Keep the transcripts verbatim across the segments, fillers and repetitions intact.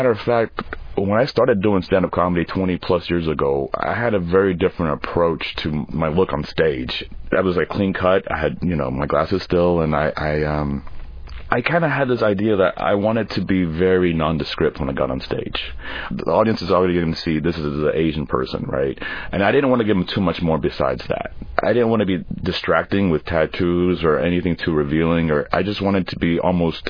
Matter of fact, when I started doing stand-up comedy twenty plus years ago, I had a very different approach to my look on stage. I was like clean cut. I had, you know, my glasses still, and I, I, um, I kind of had this idea that I wanted to be very nondescript when I got on stage. The audience is already going to see this is an Asian person, right? And I didn't want to give them too much more besides that. I didn't want to be distracting with tattoos or anything too revealing, or I just wanted to be almost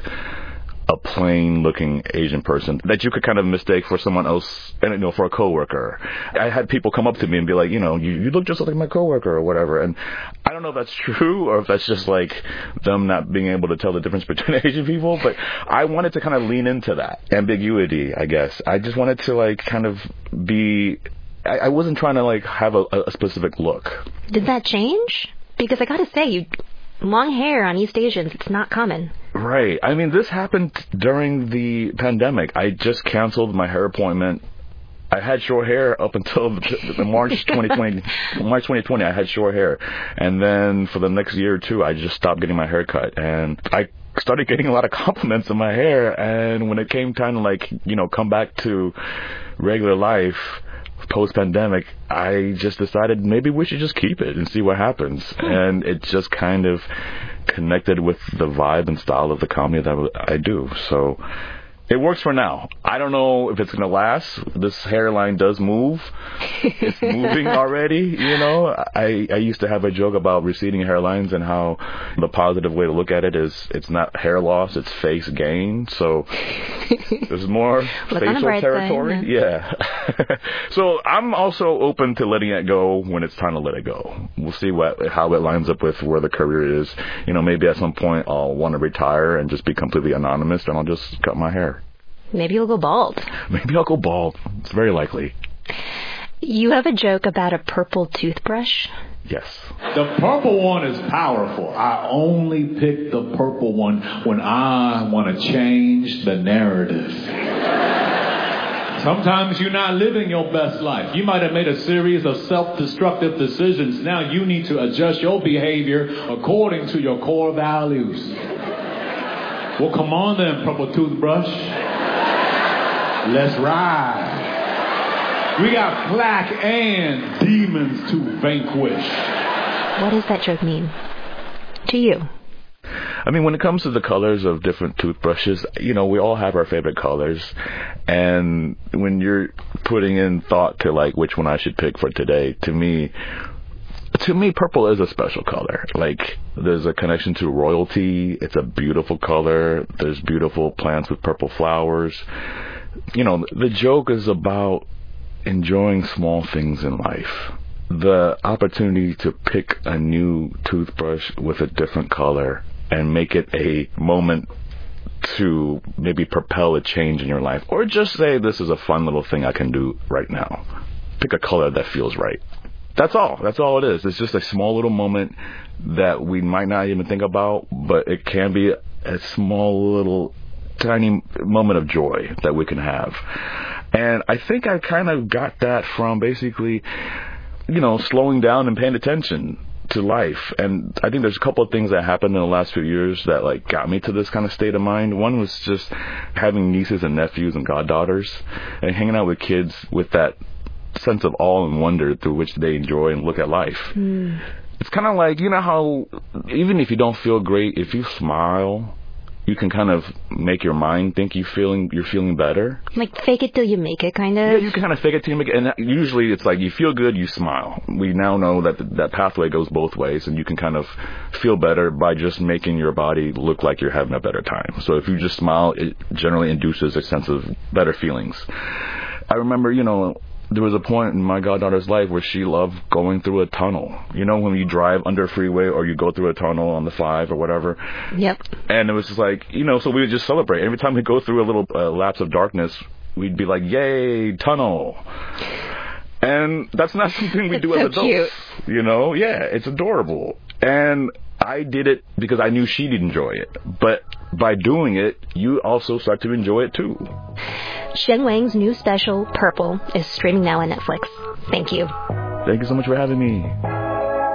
a plain-looking Asian person that you could kind of mistake for someone else, and you know, for a coworker. I had people come up to me and be like, you know, you, you look just like my coworker or whatever. And I don't know if that's true or if that's just like them not being able to tell the difference between Asian people. But I wanted to kind of lean into that ambiguity, I guess. I just wanted to like kind of be. I, I wasn't trying to like have a, a specific look. Did that change? Because I gotta say, you. Long hair on East Asians, it's not common. Right. I mean, this happened during the pandemic. I just canceled my hair appointment. I had short hair up until the, the March twenty twenty. March twenty twenty, I had short hair. And then for the next year or two, I just stopped getting my hair cut. And I started getting a lot of compliments on my hair. And when it came time to, like, you know, come back to regular life, post-pandemic, I just decided maybe we should just keep it and see what happens. And it just kind of connected with the vibe and style of the comedy that I do. So it works for now. I don't know if it's going to last. This hairline does move. It's moving already, you know. I, I used to have a joke about receding hairlines and how the positive way to look at it is it's not hair loss, it's face gain. So there's more facial territory. Side, yeah. yeah. So I'm also open to letting it go when it's time to let it go. We'll see what how it lines up with where the career is. You know, maybe at some point I'll want to retire and just be completely anonymous, and I'll just cut my hair. Maybe you'll go bald. Maybe I'll go bald. It's very likely. You have a joke about a purple toothbrush? Yes. The purple one is powerful. I only pick the purple one when I want to change the narrative. Sometimes you're not living your best life. You might have made a series of self-destructive decisions. Now you need to adjust your behavior according to your core values. Well, come on then, purple toothbrush. Let's ride. We got plaque and demons to vanquish. What does that joke mean to you? I mean, when it comes to the colors of different toothbrushes, you know, we all have our favorite colors. And when you're putting in thought to, like, which one I should pick for today, to me, to me, purple is a special color. Like, there's a connection to royalty. It's a beautiful color. There's beautiful plants with purple flowers. You know, the joke is about enjoying small things in life. The opportunity to pick a new toothbrush with a different color and make it a moment to maybe propel a change in your life. Or just say, this is a fun little thing I can do right now. Pick a color that feels right. That's all. That's all it is. It's just a small little moment that we might not even think about, but it can be a small little tiny moment of joy that we can have. And I think I kind of got that from basically, you know, slowing down and paying attention to life. And I think there's a couple of things that happened in the last few years that, like, got me to this kind of state of mind. One was just having nieces and nephews and goddaughters and hanging out with kids with that sense of awe and wonder through which they enjoy and look at life. Mm. It's kind of like, you know how even if you don't feel great, if you smile, you can kind of make your mind think you feeling you're feeling better. Like fake it till you make it, kind of. Yeah, you can kind of fake it till you make it, and usually it's like you feel good, you smile. We now know that the, that pathway goes both ways, and you can kind of feel better by just making your body look like you're having a better time. So if you just smile, it generally induces a sense of better feelings. I remember, you know, there was a point in my goddaughter's life where she loved going through a tunnel. You know, when you drive under a freeway or you go through a tunnel on the five or whatever. Yep. And it was just like, you know, so we would just celebrate. Every time we go through a little uh, lapse of darkness, we'd be like, yay, tunnel. And that's not something we it's do so as adults. Cute. You know, yeah, it's adorable. And I did it because I knew she'd enjoy it. But by doing it, you also start to enjoy it too. Shen Wang's new special, Purple, is streaming now on Netflix. Thank you. Thank you so much for having me.